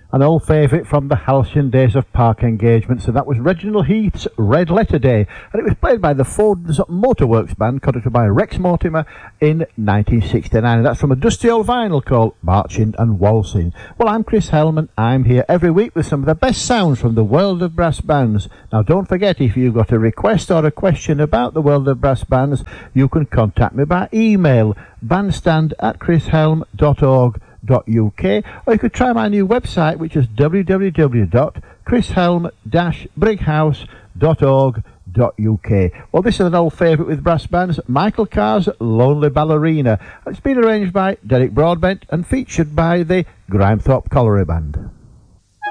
An old favourite from the halcyon days of park engagements, and that was Reginald Heath's Red Letter Day, and it was played by the Ford's Motorworks Band, conducted by Rex Mortimer in 1969, and that's from a dusty old vinyl called Marching and Waltzing. Well, I'm Chris Helm, and I'm here every week with some of the best sounds from the world of brass bands. Now, don't forget, if you've got a request or a question about the world of brass bands, you can contact me by email, bandstand@chrishelm.org.uk, or you could try my new website, which is www.chrishelm-brighouse.org.uk. Well, this is an old favourite with brass bands, Michael Carr's Lonely Ballerina. It's been arranged by Derek Broadbent and featured by the Grimethorpe Colliery Band.